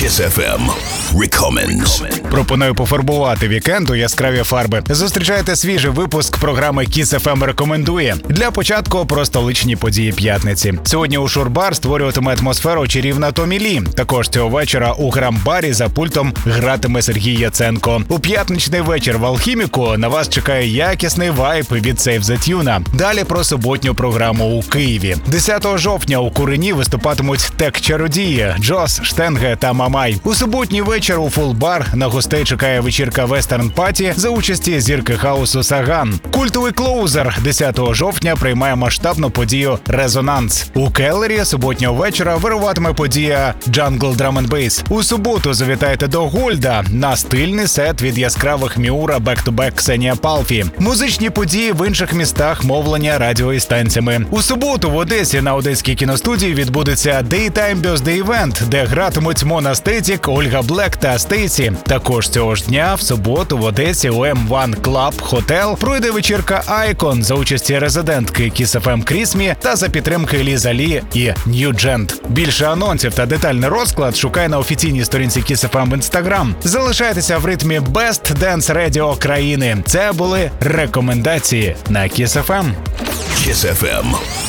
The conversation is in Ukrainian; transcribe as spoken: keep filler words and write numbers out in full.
Kiss еф ем Recommends. Пропоную пофарбувати вікенд у яскраві фарби. Зустрічайте свіжий випуск програми Kiss еф ем рекомендує. Для початку про столичні події п'ятниці. Сьогодні у Шурбар створюватиме атмосферу чарівна Томі Лі. Також цього вечора у Грам-барі за пультом гратиме Сергій Яценко. У п'ятничний вечір в Алхіміку на вас чекає якісний вайб від Save the Tune. Далі про суботню програму у Києві. десятого жовтня у Курені виступатимуть тек-чародії Джос, Штенге та Мамай. У суботній вечір у Фулбар на гостей чекає вечірка Western Party за участі зірки хаусу Саган. Культовий клоузер десятого жовтня приймає масштабну подію «Резонанс». У Келлері суботнього вечора вируватиме подія «Jungle Drum and Bass». У суботу завітайте до Гольда на стильний сет від яскравих Міура бек-ту-бек Ксенія Палфі. Музичні події в інших містах мовлення радіо і станціями. У суботу в Одесі на Одеській кіностудії відбудеться Daytime Birthday Event, де гратимуть Мона Стетік, Ольга Блек та Стейсі. Також цього ж дня в суботу в Одесі у ем один Club Hotel пройде вечірка Icon за участі резидентки Kiss еф ем Крісмі та за підтримки Ліза Лі і Нью-Джент. Більше анонсів та детальний розклад шукай на офіційній сторінці Kiss еф ем в Instagram. Залишайтеся в ритмі Best Dance Radio країни. Це були рекомендації на Kiss еф ем. Kiss еф ем.